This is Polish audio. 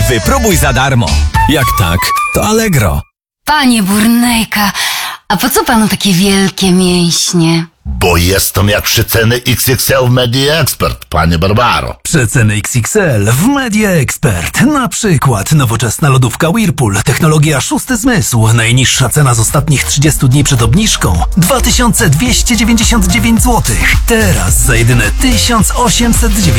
wypróbuj za darmo. Jak tak, to Allegro. Panie Burnejka, a po co panu takie wielkie mięśnie? Bo jestem jak przeceny XXL w Media Expert, panie Barbaro. Przeceny XXL w Media Expert. Na przykład nowoczesna lodówka Whirlpool, technologia szósty zmysł. Najniższa cena z ostatnich 30 dni przed obniżką 2299 zł. Teraz za jedyne 1899